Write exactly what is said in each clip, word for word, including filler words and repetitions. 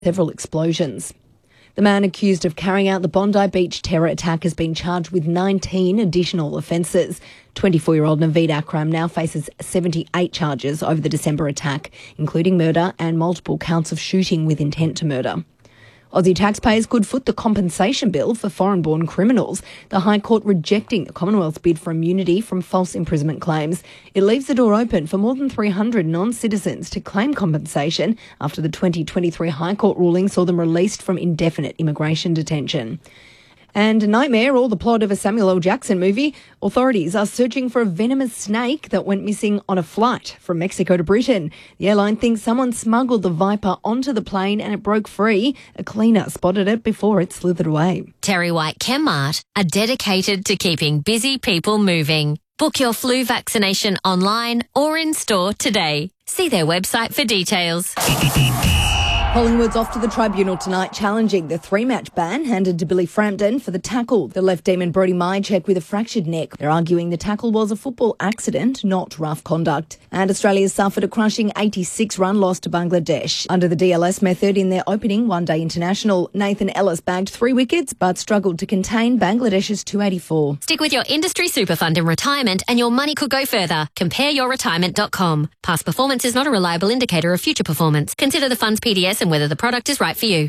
several explosions. The man accused of carrying out the Bondi Beach terror attack has been charged with nineteen additional offences. twenty-four-year-old Naveed Akram now faces seventy-eight charges over the December attack, including murder and multiple counts of shooting with intent to murder. Aussie taxpayers could foot the compensation bill for foreign-born criminals, the High Court rejecting the Commonwealth's bid for immunity from false imprisonment claims. It leaves the door open for more than three hundred non-citizens to claim compensation after the twenty twenty-three High Court ruling saw them released from indefinite immigration detention. And a nightmare, or the plot of a Samuel L. Jackson movie. Authorities are searching for a venomous snake that went missing on a flight from Mexico to Britain. The airline thinks someone smuggled the viper onto the plane and it broke free. A cleaner spotted it before it slithered away. Terry White Chemmart are dedicated to keeping busy people moving. Book your flu vaccination online or in store today. See their website for details. Collingwood's off to the tribunal tonight challenging the three-match ban handed to Billy Frampton for the tackle. The left demon Brodie Myercheck with a fractured neck. They're arguing the tackle was a football accident, not rough conduct. And Australia suffered a crushing eighty-six run loss to Bangladesh. Under the D L S method in their opening one-day international, Nathan Ellis bagged three wickets but struggled to contain Bangladesh's two eighty-four. Stick with your industry super fund in retirement and your money could go further. compare your retirement dot com. Past performance is not a reliable indicator of future performance. Consider the fund's P D S and whether the product is right for you.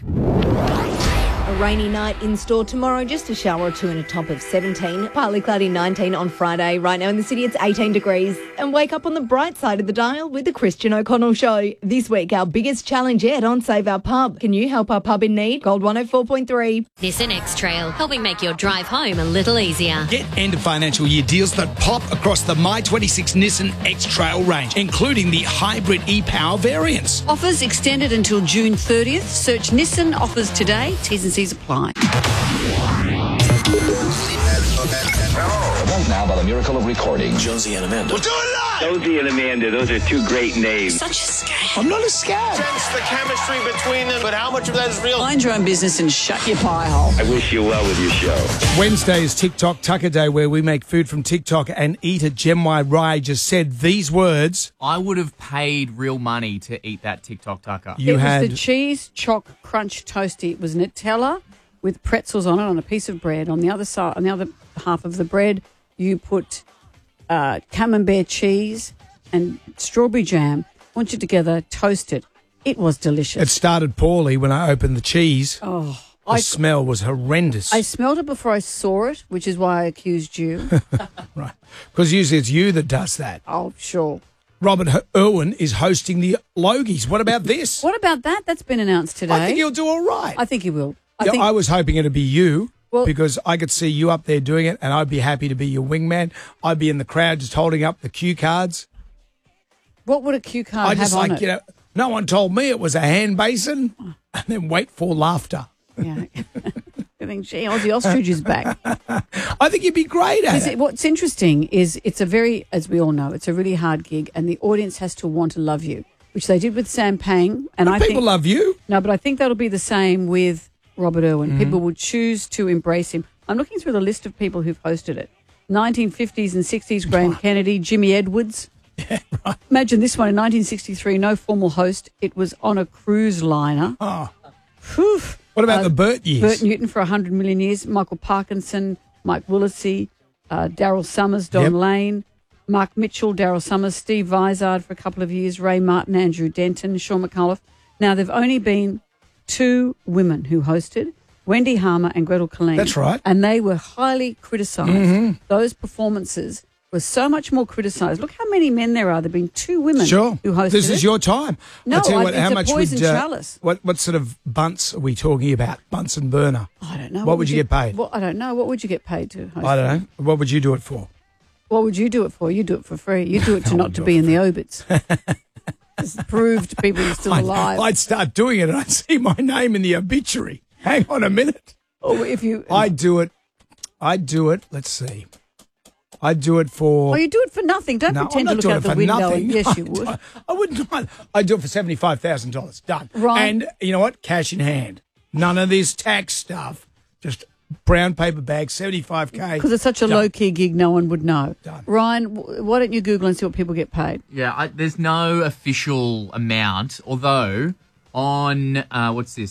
A rainy night in store tomorrow, just a shower or two and a top of seventeen. Partly cloudy, nineteen on Friday. Right now in the city it's eighteen degrees. And wake up on the bright side of the dial with the Christian O'Connell Show. This week our biggest challenge yet on Save Our Pub. Can you help our pub in need? Gold one oh four point three. Nissan X-Trail, helping make your drive home a little easier. Get end of financial year deals that pop across the My twenty-six Nissan X-Trail range, including the hybrid e-Power variants. Offers extended until June thirtieth. Search Nissan offers today. T's and C's apply. Right now, by the miracle of recording, Josie and Amanda. We'll do it live! Josie and Amanda, those are two great names. Such a scam. I'm not a scab. Sense the chemistry between them, but how much of that is real? Mind your own business and shut your pie hole. I wish you well with your show. Wednesday is TikTok Tucker Day, where we make food from TikTok and eat it. Gemma Rai just said these words. I would have paid real money to eat that TikTok Tucker. You it had was the cheese choc crunch toasty. It was Nutella with pretzels on it on a piece of bread. On the other side, on the other half of the bread, you put uh, camembert cheese and strawberry jam. Once you together, toast it. It was delicious. It started poorly when I opened the cheese. Oh, the I, smell was horrendous. I smelled it before I saw it, which is why I accused you. Right, because usually it's you that does that. Oh, sure. Robert H- Irwin is hosting the Logies. What about this? What about that? That's been announced today. I think he'll do all right. I think he will. I Yeah, think I was hoping it'd be you. Well- because I could see you up there doing it, and I'd be happy to be your wingman. I'd be in the crowd just holding up the cue cards. what would a cue card I have just on like, it? you know, no one told me it was a hand basin, and then wait for laughter. Yeah. I think, gee, Aussie Ostrich is back. I think you'd be great at Is it. it. What's interesting is it's a very, as we all know, it's a really hard gig, and the audience has to want to love you, which they did with Sam Pang. And I People think, love you. No, but I think that'll be the same with Robert Irwin. Mm-hmm. People will choose to embrace him. I'm looking through the list of people who've hosted it. nineteen fifties and sixties, Graham Kennedy, Jimmy Edwards. Yeah, right. Imagine this one in nineteen sixty-three, no formal host. It was on a cruise liner. Oh. Whew. What about Uh, the Burt years? Burt Newton for one hundred million years, Michael Parkinson, Mike Willesee, uh, Daryl Summers, Don Yep. Lane, Mark Mitchell, Daryl Summers, Steve Vizard for a couple of years, Ray Martin, Andrew Denton, Sean McAuliffe. Now, there have only been two women who hosted, Wendy Harmer and Gretel Colleen. That's right. And they were highly criticised. Mm-hmm. Those performances were so much more criticised. Look how many men there are. There have been two women Sure. who hosted This is it. your time. No, I'll tell you I- what, it's how a much poison would, uh, chalice. What, what sort of bunts are we talking about? Bunsen burner. I don't know. What would you get paid? What, I don't know. What would you get paid to host I it? don't know. What would you do it for? What would you do it for? You do it for free. You do it to No, not I'd to do be it in the obits. Just prove to people you're still I'd, alive. I'd start doing it and I'd see my name in the obituary. Hang on a minute. or if you, I'd do it. I'd do it. Let's see. I'd do it for... or you do it for nothing. Don't No, pretend I'm to not look doing out it the for window. nothing. And, yes, you I would. don't- I wouldn't. I'd do it for seventy-five thousand dollars. Done. Right. And you know what? Cash in hand. None of this tax stuff. Just brown paper bag, seventy-five K. Because it's such a Done. low-key gig, no one would know. Done. Ryan, w- why don't you Google and see what people get paid? Yeah, I, there's no official amount, although on, uh, what's this?